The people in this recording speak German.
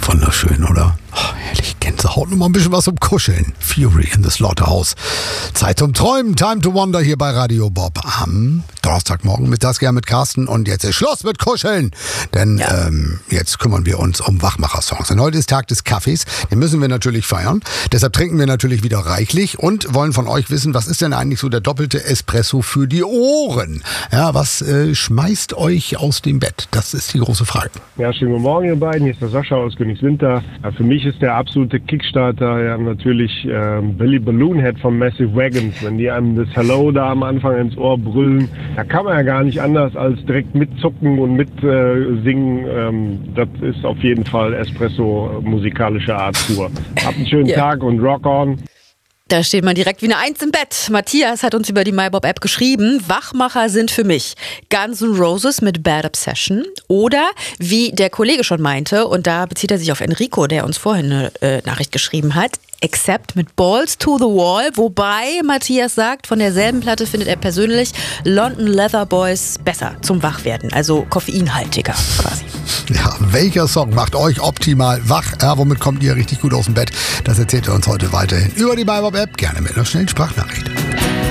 Wunderschön, oder? Oh, herrlich, Gänsehaut. Noch mal ein bisschen was zum Kuscheln. Fury in the Slaughterhouse. Zeit zum Träumen. Time to Wonder hier bei Radio Bob am Donnerstagmorgen mit das mit Carsten. Und jetzt ist Schluss mit Kuscheln. Denn jetzt kümmern wir uns um Wachmacher-Songs. Denn heute ist Tag des Kaffees. Den müssen wir natürlich feiern. Deshalb trinken wir natürlich wieder reichlich und wollen von euch wissen, was ist denn eigentlich so der doppelte Espresso für die Ohren? Ja, was schmeißt euch aus dem Bett? Das ist die große Frage. Ja, schönen guten Morgen, ihr beiden. Hier ist der Sascha aus Königswinter. Ja, für mich ist der absolute Kickstarter ja natürlich Billy Balloonhead von Massive Wagons. Wenn die einem das Hello da am Anfang ins Ohr brüllen, da kann man ja gar nicht anders als direkt mitzucken und mitsingen. Das ist auf jeden Fall Espresso musikalische Art pur. Habt einen schönen Tag und rock on. Da steht man direkt wie eine Eins im Bett. Matthias hat uns über die MyBob-App geschrieben, Wachmacher sind für mich Guns N' Roses mit Bad Obsession oder, wie der Kollege schon meinte, und da bezieht er sich auf Enrico, der uns vorhin eine Nachricht geschrieben hat, Except mit Balls to the Wall, wobei Matthias sagt, von derselben Platte findet er persönlich London Leather Boys besser zum Wachwerden, also koffeinhaltiger quasi. Ja, welcher Song macht euch optimal wach? Ja, womit kommt ihr richtig gut aus dem Bett? Das erzählt ihr uns heute weiterhin über die MyBob-App, gerne mit einer schnellen Sprachnachricht.